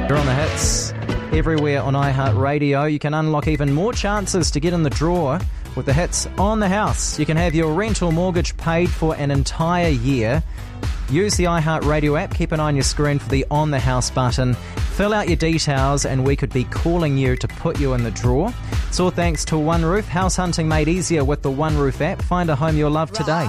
You're on the hits everywhere on iHeartRadio. You can unlock even more chances to get in the draw with the hits on the house. You can have your rent or mortgage paid for an entire year. Use the iHeartRadio app. Keep an eye on your screen for the On the House button. Fill out your details and we could be calling you to put you in the draw. It's all thanks to One Roof. House hunting made easier with the One Roof app. Find a home you'll love today.